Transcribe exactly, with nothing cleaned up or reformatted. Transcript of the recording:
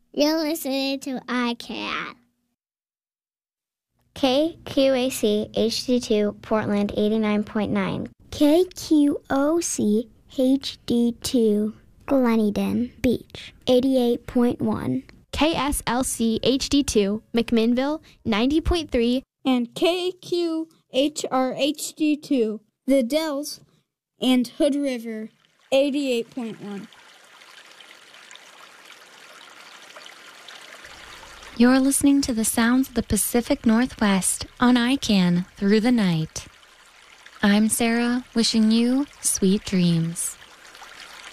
You're listening to I C A N. K Q A C H D two Portland eighty-nine point nine. K Q O C H D two Gleneden Beach eighty-eight point one. K S L C H D two McMinnville ninety point three. And K Q H R H D two The Dells and Hood River eighty-eight point one. You're listening to the sounds of the Pacific Northwest on I C A N Through the Night. I'm Sarah, wishing you sweet dreams.